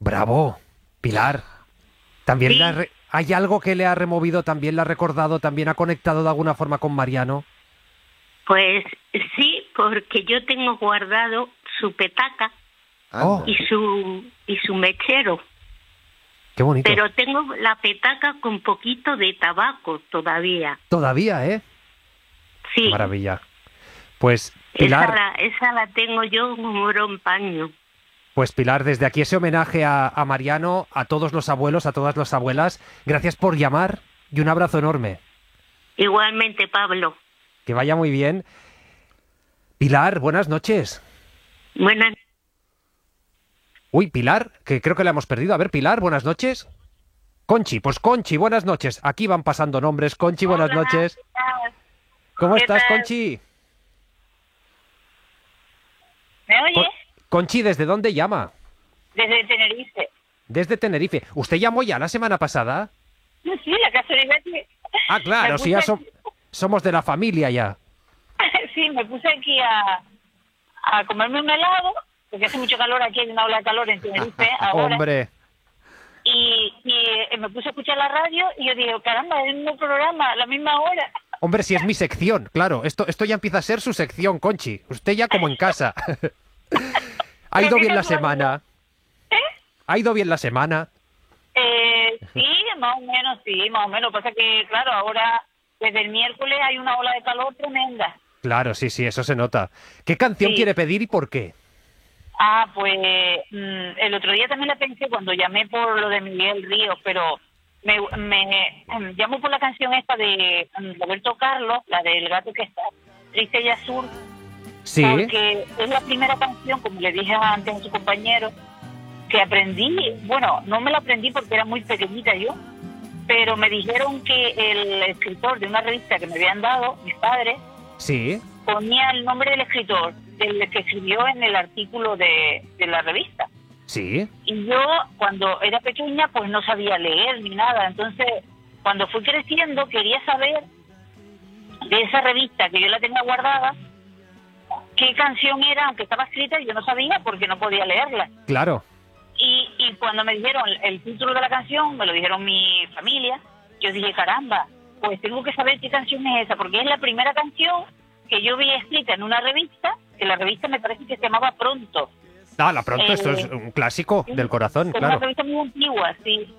Bravo, Pilar. También Sí. ¿hay algo que le ha removido, también le ha recordado, también ha conectado de alguna forma con Mariano? Pues sí, porque yo tengo guardado su petaca Oh, Anda. y su mechero, qué bonito. pero tengo la petaca con poquito de tabaco todavía. Todavía, ¿eh? Qué Sí, maravilla. Pues Pilar, esa la tengo yo como oro en paño. pues Pilar, desde aquí ese homenaje a Mariano, a todos los abuelos, a todas las abuelas. Gracias por llamar y un abrazo enorme. Igualmente, Pablo. Que vaya muy bien. Pilar, buenas noches. Buenas. Uy, Pilar, que creo que la hemos perdido. A ver, Pilar, buenas noches. Conchi, pues Conchi, buenas noches. Aquí van pasando nombres. Conchi, buenas Hola, noches. ¿qué tal? ¿Cómo ¿Qué estás, tal? Conchi? ¿Me oyes? Conchi, ¿desde dónde llama? Desde Tenerife. Desde Tenerife. ¿Usted llamó ya la semana pasada? Sí, la casualidad que... Ah, claro, Me sí, ya puse- somos de la familia ya. Sí, me puse aquí a comerme un helado, porque hace mucho calor aquí, hay una ola de calor en Tenerife ahora. Hombre, Y me puse a escuchar la radio y yo digo, caramba, es el mismo programa, a la misma hora. hombre, si es mi sección, claro. Esto ya empieza a ser su sección, Conchi. Usted ya como en casa. ¿Ha ido bien la semana? ¿Ha ido bien la semana? Sí, más o menos. Pasa que, claro, ahora desde el miércoles hay una ola de calor tremenda. Claro, sí, sí, eso se nota. ¿Qué canción Sí. quiere pedir y por qué? Pues el otro día también la pensé cuando llamé por lo de Miguel Ríos, pero me llamo por la canción esta de Roberto Carlos, la del gato que está triste y azul, Sí, porque es la primera canción, como le dije antes a su compañero, que aprendí. Bueno, no me la aprendí porque era muy pequeñita yo, pero me dijeron que el escritor de una revista que me habían dado, mis padres, sí, ponía el nombre del escritor, del que escribió en el artículo de la revista. sí. Y yo, cuando era pequeña, pues no sabía leer ni nada. Entonces, cuando fui creciendo, quería saber de esa revista que yo la tenía guardada, qué canción era, aunque estaba escrita, y yo no sabía porque no podía leerla. Claro. Y cuando me dijeron el título de la canción, me lo dijeron mi familia, yo dije, caramba, pues tengo que saber qué canción es esa, porque es la primera canción que yo vi escrita en una revista, que la revista me parece que se llamaba Pronto. Ah, la pronto, esto es un clásico del corazón, Es una claro. revista muy antigua, sí.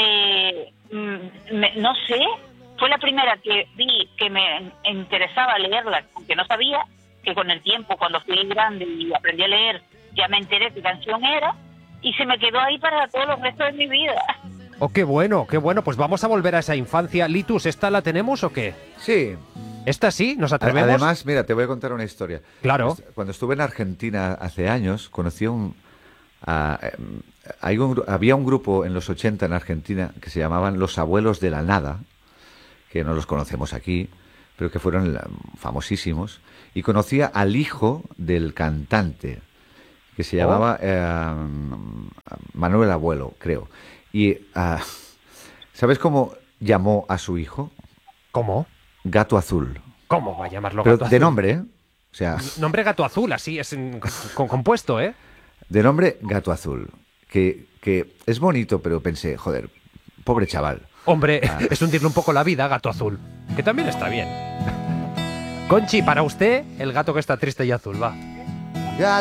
No sé, fue la primera que vi que me interesaba leerla, aunque no sabía, que con el tiempo, cuando fui grande y aprendí a leer, ya me enteré qué canción era, y se me quedó ahí para todos los restos de mi vida. Oh, qué bueno, qué bueno. Pues vamos a volver a esa infancia. Litus, ¿esta la tenemos o qué? Sí. ¿Esta sí? ¿Nos atrevemos? Además, mira, te voy a contar una historia. Claro. Cuando estuve en Argentina hace años, conocí había un grupo en los 80 en Argentina que se llamaban Los Abuelos de la Nada, que no los conocemos aquí, pero que fueron famosísimos. Y conocía al hijo del cantante, que se llamaba Manuel Abuelo, creo. Y ¿sabes cómo llamó a su hijo? ¿Cómo? Gato Azul. ¿Cómo va a llamarlo Pero Gato de Azul? nombre, ¿eh? O sea, Nombre Gato Azul, así es compuesto, ¿eh? de nombre Gato Azul. Que es bonito, pero pensé, joder, pobre chaval. Hombre, es hundirle un poco la vida, Gato Azul. Que también está bien. Conchi, para usted, el gato que está triste y azul, va.